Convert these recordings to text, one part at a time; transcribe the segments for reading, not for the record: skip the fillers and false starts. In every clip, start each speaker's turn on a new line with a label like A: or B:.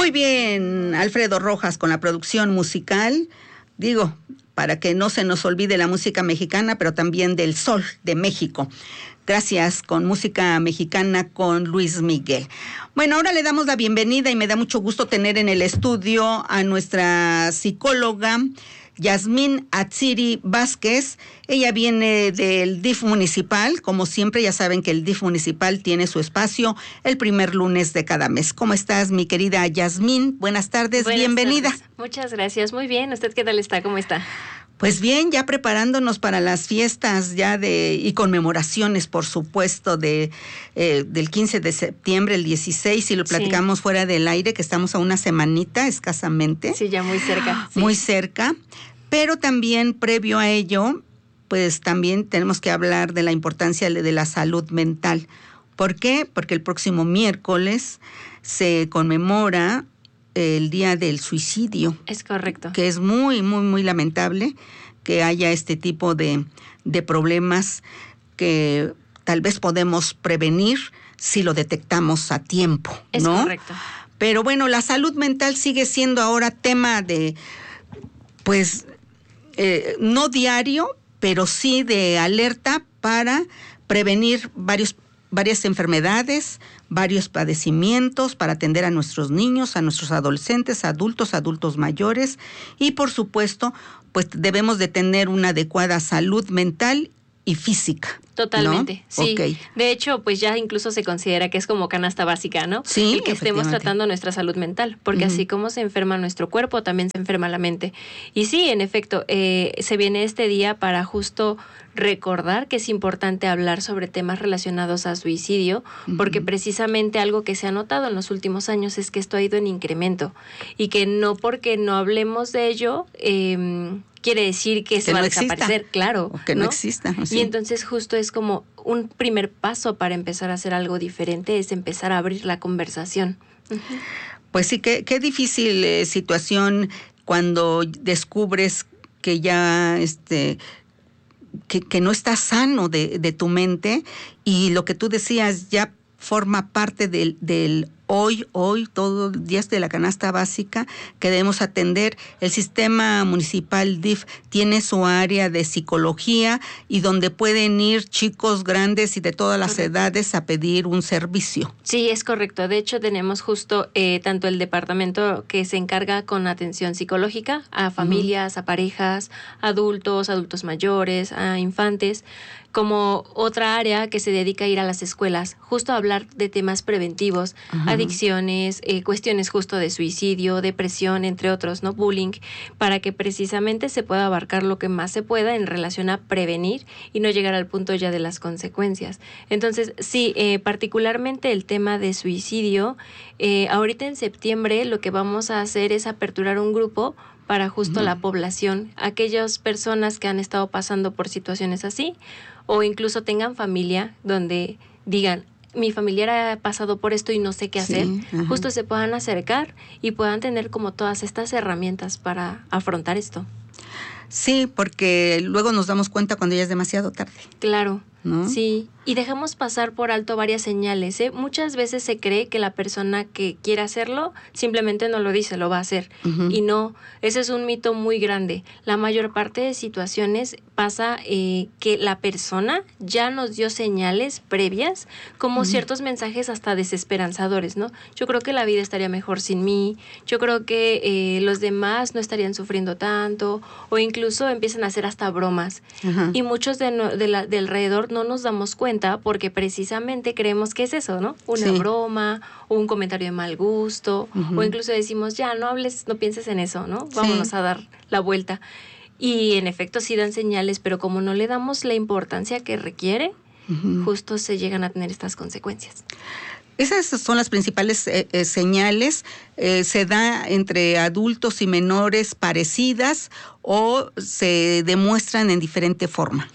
A: Muy bien, Alfredo Rojas con la producción musical. Digo, para que no se nos olvide la música mexicana, pero también del sol de México. Gracias, con música mexicana con Luis Miguel. Bueno, ahora le damos la bienvenida y me da mucho gusto tener en el estudio a nuestra psicóloga Yasmín Atziri Vázquez. Ella viene del DIF municipal. Como siempre, ya saben que el DIF municipal tiene su espacio el primer lunes de cada mes. ¿Cómo estás, mi querida Yasmín? Buenas tardes, bienvenida.
B: Tardes. Muchas gracias, muy bien. ¿Usted qué tal está? ¿Cómo está?
A: Pues bien, ya preparándonos para las fiestas y conmemoraciones, por supuesto, del 15 de septiembre, el 16, y lo platicamos fuera del aire, que estamos a una semanita escasamente.
B: Sí, ya muy cerca.
A: Sí. Muy cerca, pero también previo a ello, pues también tenemos que hablar de la importancia de la salud mental. ¿Por qué? Porque el próximo miércoles se conmemora el Día del Suicidio.
B: Es correcto.
A: Que es muy, muy, muy lamentable que haya este tipo de problemas que tal vez podemos prevenir si lo detectamos a tiempo, ¿no?
B: Es correcto.
A: Pero bueno, la salud mental sigue siendo ahora tema de, pues, no diario, pero sí de alerta para prevenir varias enfermedades, varios padecimientos, para atender a nuestros niños, a nuestros adolescentes, adultos mayores, y por supuesto, pues debemos de tener una adecuada salud mental y física.
B: Totalmente,
A: ¿no?
B: sí.
A: Okay.
B: De hecho, pues ya incluso se considera que es como canasta básica, ¿no?
A: Sí,
B: el que estemos tratando nuestra salud mental, porque así como se enferma nuestro cuerpo, también se enferma la mente. Y sí, en efecto, se viene este día para justo recordar que es importante hablar sobre temas relacionados a suicidio, porque precisamente algo que se ha notado en los últimos años es que esto ha ido en incremento, y que no porque no hablemos de ello quiere decir que se va a desaparecer, claro.
A: O que no exista.
B: Sí. Y entonces justo es como un primer paso para empezar a hacer algo diferente, es empezar a abrir la conversación.
A: Pues sí, qué difícil situación cuando descubres que ya que no está sano de tu mente, y lo que tú decías ya forma parte del hoy, todos los días de la canasta básica que debemos atender. El sistema municipal DIF tiene su área de psicología, y donde pueden ir chicos grandes y de todas las edades a pedir un servicio.
B: Sí, es correcto. De hecho, tenemos justo tanto el departamento que se encarga con atención psicológica a familias, a parejas, adultos mayores, a infantes, como otra área que se dedica a ir a las escuelas, justo a hablar de temas preventivos, adicciones, cuestiones justo de suicidio, depresión, entre otros, ¿no? Bullying, para que precisamente se pueda abarcar lo que más se pueda en relación a prevenir y no llegar al punto ya de las consecuencias. Entonces, sí, particularmente el tema de suicidio, ahorita en septiembre lo que vamos a hacer es aperturar un grupo para justo la población, aquellas personas que han estado pasando por situaciones así, o incluso tengan familia donde digan, mi familiar ha pasado por esto y no sé qué hacer, justo se puedan acercar y puedan tener como todas estas herramientas para afrontar esto.
A: Sí, porque luego nos damos cuenta cuando ya es demasiado tarde.
B: Claro,
A: ¿no?
B: Sí, y dejamos pasar por alto varias señales, ¿eh? Muchas veces se cree que la persona que quiere hacerlo simplemente no lo dice, lo va a hacer. Y no, ese es un mito muy grande. La mayor parte de situaciones pasa que la persona ya nos dio señales previas, como ciertos mensajes hasta desesperanzadores, ¿no? Yo creo que la vida estaría mejor sin mí, yo creo que los demás no estarían sufriendo tanto, o incluso empiezan a hacer hasta bromas. Y muchos de alrededor no nos damos cuenta porque precisamente creemos que es eso, ¿no? Una broma, o un comentario de mal gusto, o incluso decimos, ya, no hables, no pienses en eso, ¿no? Vámonos a dar la vuelta. Y en efecto sí dan señales, pero como no le damos la importancia que requiere, justo se llegan a tener estas consecuencias.
A: Esas son las principales señales. ¿Se da entre adultos y menores parecidas o se demuestran en diferente forma?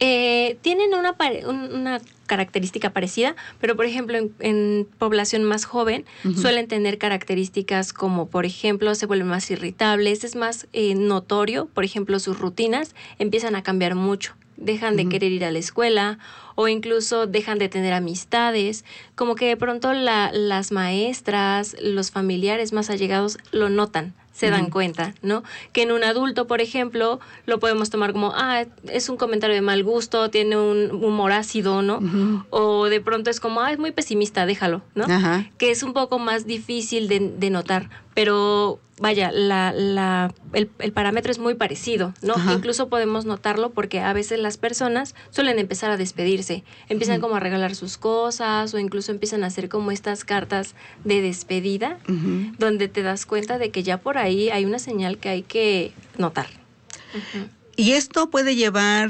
B: Tienen una característica parecida, pero por ejemplo en población más joven suelen tener características como, por ejemplo, se vuelven más irritables, es más notorio, por ejemplo, sus rutinas empiezan a cambiar mucho. dejan de querer ir a la escuela o incluso dejan de tener amistades, como que de pronto las maestras, los familiares más allegados lo notan, se dan cuenta, ¿no? Que en un adulto, por ejemplo, lo podemos tomar como, es un comentario de mal gusto, tiene un humor ácido, ¿no? O de pronto es como, es muy pesimista, déjalo, ¿no? Que es un poco más difícil de notar, pero vaya, el parámetro es muy parecido, ¿no? Incluso podemos notarlo porque a veces las personas suelen empezar a despedirse, empiezan como a regalar sus cosas o incluso empiezan a hacer como estas cartas de despedida, donde te das cuenta de que ya por ahí hay una señal que hay que notar.
A: Y esto puede llevar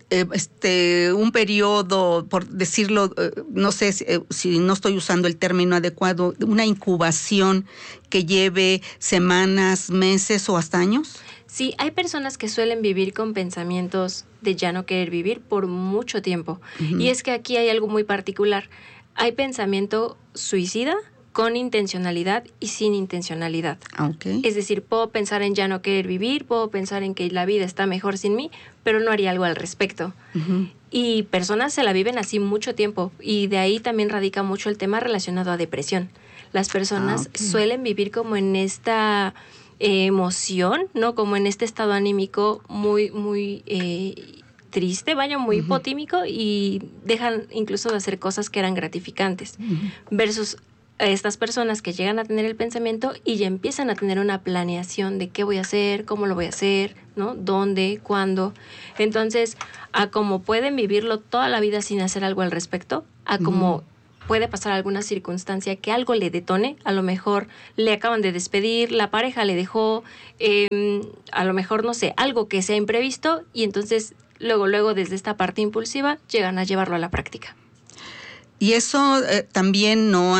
A: un periodo, por decirlo, no sé si no estoy usando el término adecuado, una incubación que lleve semanas, meses o hasta años.
B: Sí, hay personas que suelen vivir con pensamientos de ya no querer vivir por mucho tiempo. Y es que aquí hay algo muy particular. Hay pensamiento suicida con intencionalidad y sin intencionalidad.
A: Okay.
B: Es decir, puedo pensar en ya no querer vivir, puedo pensar en que la vida está mejor sin mí, pero no haría algo al respecto. Y personas se la viven así mucho tiempo, y de ahí también radica mucho el tema relacionado a depresión. Las personas suelen vivir como en esta emoción, ¿no? Como en este estado anímico muy, muy triste, vaya, muy hipotímico, y dejan incluso de hacer cosas que eran gratificantes. Versus estas personas que llegan a tener el pensamiento y ya empiezan a tener una planeación de qué voy a hacer, cómo lo voy a hacer, ¿no? ¿Dónde? ¿Cuándo? Entonces, a como pueden vivirlo toda la vida sin hacer algo al respecto, a como puede pasar alguna circunstancia que algo le detone, a lo mejor le acaban de despedir, la pareja le dejó, a lo mejor, no sé, algo que sea imprevisto, y entonces luego desde esta parte impulsiva llegan a llevarlo a la práctica.
A: Y eso también no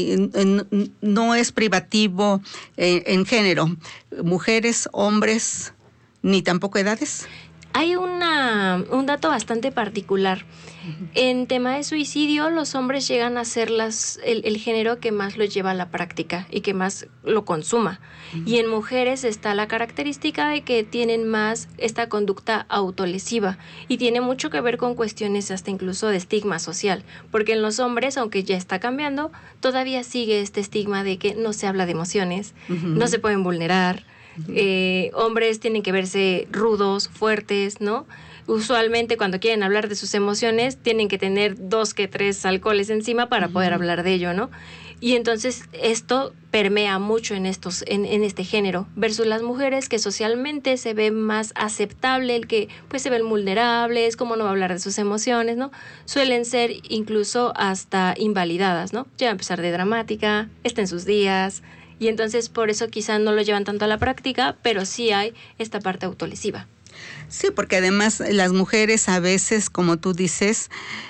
A: es privativo en género, mujeres, hombres, ni tampoco edades.
B: Hay un dato bastante particular. En tema de suicidio, los hombres llegan a ser el género que más lo lleva a la práctica y que más lo consuma. Y en mujeres está la característica de que tienen más esta conducta autolesiva, y tiene mucho que ver con cuestiones hasta incluso de estigma social, porque en los hombres, aunque ya está cambiando, todavía sigue este estigma de que no se habla de emociones, no se pueden vulnerar. Hombres tienen que verse rudos, fuertes, ¿no? Usualmente cuando quieren hablar de sus emociones tienen que tener 2 que 3 alcoholes encima para poder hablar de ello, ¿no? Y entonces esto permea mucho en este género, versus las mujeres, que socialmente se ve más aceptable el que pues se ven vulnerables, cómo no va a hablar de sus emociones, ¿no? Suelen ser incluso hasta invalidadas, ¿no? Llega a empezar de dramática, está en sus días. Y entonces por eso quizá no lo llevan tanto a la práctica, pero sí hay esta parte autolesiva.
A: Sí, porque además las mujeres a veces, como tú dices,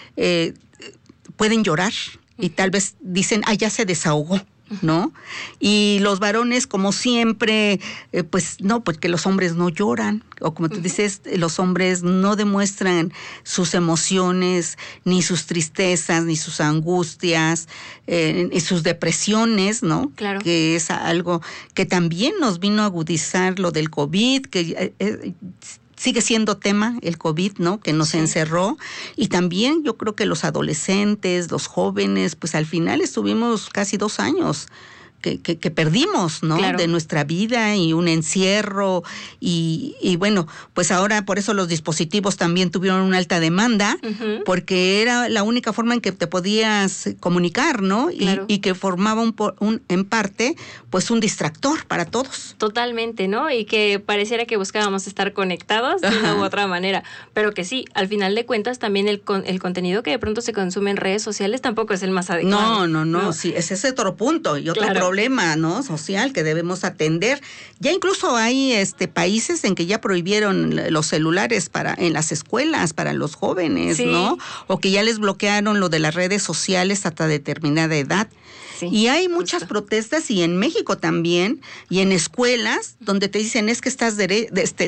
A: pueden llorar y tal vez dicen, ya se desahogó, ¿no? Y los varones, como siempre, pues no, porque los hombres no lloran, o como tú dices, los hombres no demuestran sus emociones, ni sus tristezas, ni sus angustias, ni sus depresiones, ¿no?
B: Claro.
A: Que es algo que también nos vino a agudizar lo del COVID, que sigue siendo tema el COVID, ¿no? Que nos encerró. Y también yo creo que los adolescentes, los jóvenes, pues al final estuvimos casi 2 años que perdimos, ¿no?
B: Claro.
A: De nuestra vida, y un encierro, y bueno, pues ahora por eso los dispositivos también tuvieron una alta demanda, porque era la única forma en que te podías comunicar, ¿no?
B: Claro.
A: Y que formaba en parte, pues un distractor para todos.
B: Totalmente, ¿no? Y que pareciera que buscábamos estar conectados de una u otra manera, pero que sí, al final de cuentas también el contenido que de pronto se consume en redes sociales tampoco es el más adecuado.
A: No, sí, ese es otro punto y otro problema, ¿no? Social que debemos atender. Ya incluso hay países en que ya prohibieron los celulares en las escuelas para los jóvenes, ¿no? O que ya les bloquearon lo de las redes sociales hasta determinada edad. Sí, y hay muchas protestas, y en México también, y en escuelas donde te dicen es que estás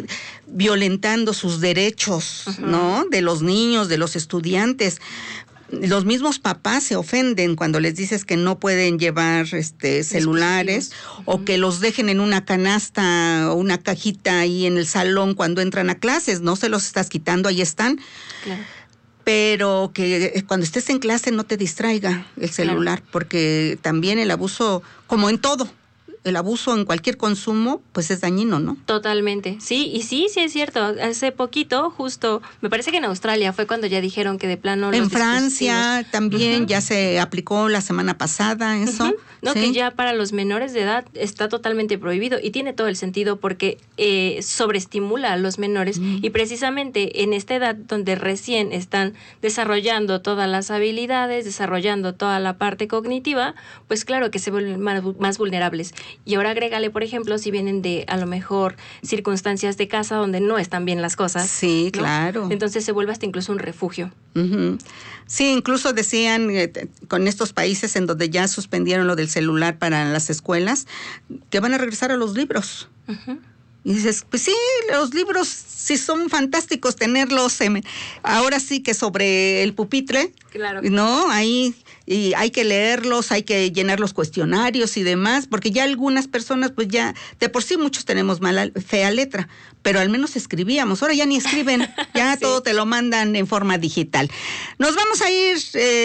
A: violentando sus derechos, ¿no? De los niños, de los estudiantes. los mismos papás se ofenden cuando les dices que no pueden llevar celulares o que los dejen en una canasta o una cajita ahí en el salón cuando entran a clases. No se los estás quitando, ahí están. Claro. Pero que cuando estés en clase no te distraiga el celular, claro, porque también el abuso, como en todo, el abuso en cualquier consumo, pues es dañino, ¿no?
B: Totalmente, sí, y sí es cierto. Hace poquito, justo, me parece que en Australia fue cuando ya dijeron que de plano...
A: En Francia también ya se aplicó la semana pasada eso.
B: No, ¿sí? Que ya para los menores de edad está totalmente prohibido y tiene todo el sentido porque sobreestimula a los menores y precisamente en esta edad donde recién están desarrollando todas las habilidades, desarrollando toda la parte cognitiva, pues claro que se vuelven más vulnerables. Y ahora agrégale, por ejemplo, si vienen de a lo mejor circunstancias de casa donde no están bien las cosas.
A: Sí, ¿no? Claro.
B: Entonces se vuelve hasta incluso un refugio.
A: Uh-huh. Sí, incluso decían con estos países en donde ya suspendieron lo del celular para las escuelas, que van a regresar a los libros. Uh-huh. Y dices, pues sí, los libros sí son fantásticos tenerlos ahora sí que sobre el pupitre, claro, ¿no? Ahí, y hay que leerlos, hay que llenar los cuestionarios y demás, porque ya algunas personas, pues ya, de por sí muchos tenemos fea letra, pero al menos escribíamos, ahora ya ni escriben, ya sí, todo te lo mandan en forma digital. Nos vamos a ir,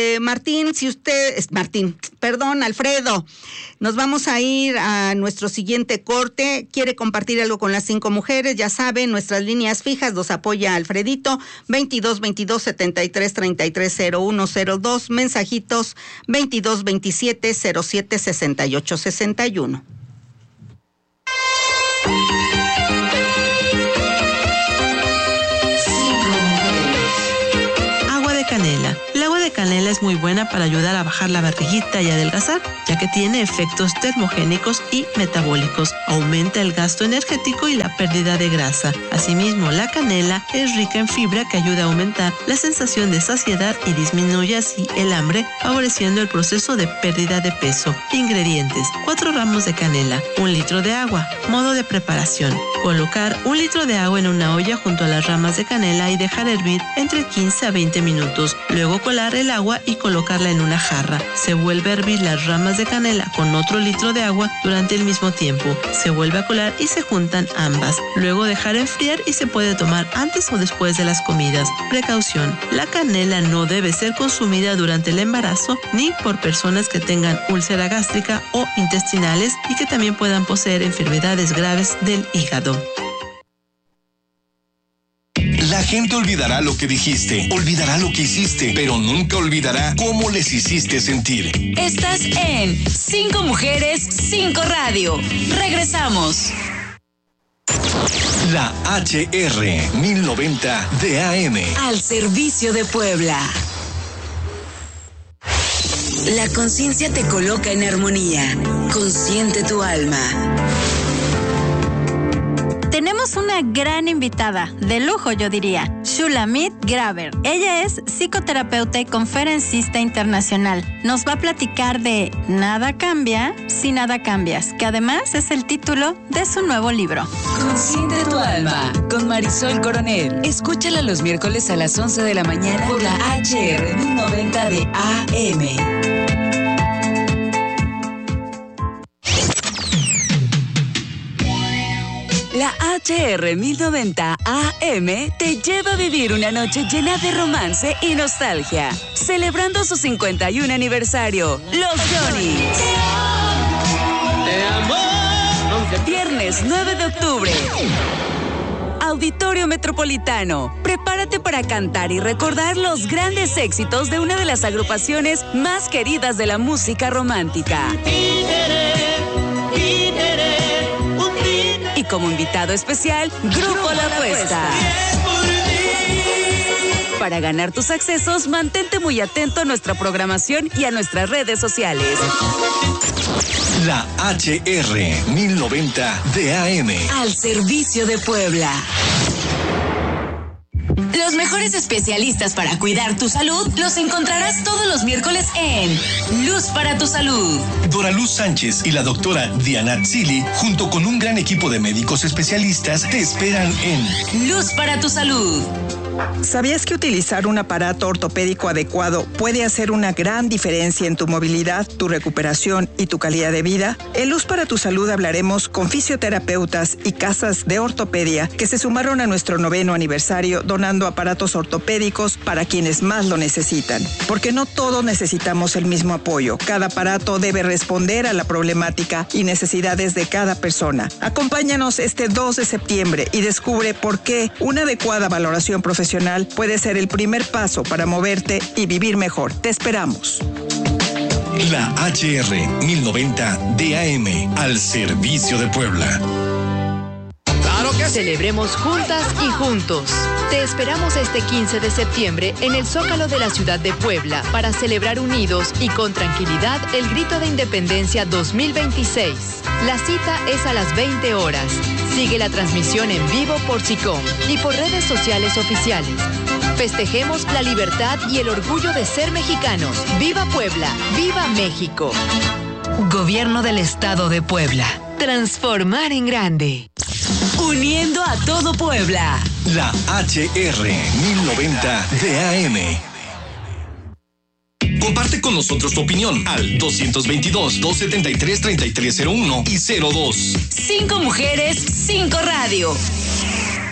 A: Alfredo, nos vamos a ir a nuestro siguiente corte. ¿Quiere compartir algo con las 5 mujeres? Ya saben, nuestras líneas fijas los apoya Alfredito, 22-22-73-33-0102, mensajitos 22-27-07-68-61.
C: Canela. El agua de canela es muy buena para ayudar a bajar la barriguita y adelgazar, ya que tiene efectos termogénicos y metabólicos. Aumenta el gasto energético y la pérdida de grasa. Asimismo, la canela es rica en fibra que ayuda a aumentar la sensación de saciedad y disminuye así el hambre, favoreciendo el proceso de pérdida de peso. Ingredientes: 4 ramos de canela, 1 litro de agua. Modo de preparación: colocar 1 litro de agua en una olla junto a las ramas de canela y dejar hervir entre 15 a 20 minutos. Luego colar el agua y colocarla en una jarra. Se vuelve a hervir las ramas de canela con otro litro de agua durante el mismo tiempo. Se vuelve a colar y se juntan ambas. Luego dejar enfriar y se puede tomar antes o después de las comidas. Precaución: la canela no debe ser consumida durante el embarazo ni por personas que tengan úlcera gástrica o intestinales y que también puedan poseer enfermedades graves del hígado.
D: La gente olvidará lo que dijiste, olvidará lo que hiciste, pero nunca olvidará cómo les hiciste sentir.
E: Estás en 5 Mujeres, 5 Radio. Regresamos.
D: La HR 1090 de AM.
E: Al servicio de Puebla. La conciencia te coloca en armonía. Consciente tu alma.
F: Tenemos una gran invitada, de lujo yo diría, Shulamit Graber. Ella es psicoterapeuta y conferencista internacional. Nos va a platicar de Nada cambia si nada cambias, que además es el título de su nuevo libro.
E: Consciente tu alma, con Marisol Coronel. Escúchala los miércoles a las 11 de la mañana por la HR 1090 de AM. La HR 1090 AM te lleva a vivir una noche llena de romance y nostalgia, celebrando su 51 aniversario, Los Johnnys. Viernes 9 de octubre. Auditorio Metropolitano. Prepárate para cantar y recordar los grandes éxitos de una de las agrupaciones más queridas de la música romántica. Y como invitado especial, Grupo La Apuesta. Para ganar tus accesos, mantente muy atento a nuestra programación y a nuestras redes sociales.
D: La HR 1090 de AM.
E: Al servicio de Puebla. Los mejores especialistas para cuidar tu salud los encontrarás todos los miércoles en Luz para tu Salud.
D: Dora Luz Sánchez y la doctora Diana Tzili, junto con un gran equipo de médicos especialistas, te esperan en
E: Luz para tu Salud.
G: ¿Sabías que utilizar un aparato ortopédico adecuado puede hacer una gran diferencia en tu movilidad, tu recuperación y tu calidad de vida? En Luz para tu Salud hablaremos con fisioterapeutas y casas de ortopedia que se sumaron a nuestro 9º aniversario donando aparatos ortopédicos para quienes más lo necesitan. Porque no todos necesitamos el mismo apoyo. Cada aparato debe responder a la problemática y necesidades de cada persona. Acompáñanos este 2 de septiembre y descubre por qué una adecuada valoración profesional puede ser el primer paso para moverte y vivir mejor. Te esperamos.
D: La HR 1090 DAM, al servicio de Puebla.
H: ¡Claro que sí! Celebremos juntas y juntos. Te esperamos este 15 de septiembre en el Zócalo de la ciudad de Puebla para celebrar unidos y con tranquilidad el Grito de Independencia 2026. La cita es a las 20 horas. Sigue la transmisión en vivo por SICOM y por redes sociales oficiales. Festejemos la libertad y el orgullo de ser mexicanos. ¡Viva Puebla! ¡Viva México!
E: Gobierno del Estado de Puebla. Transformar en grande. Uniendo a todo Puebla.
D: La HR 1090 DAM. Comparte con nosotros tu opinión al 222-273-3301 y 02.
E: 5 mujeres, 5 radio.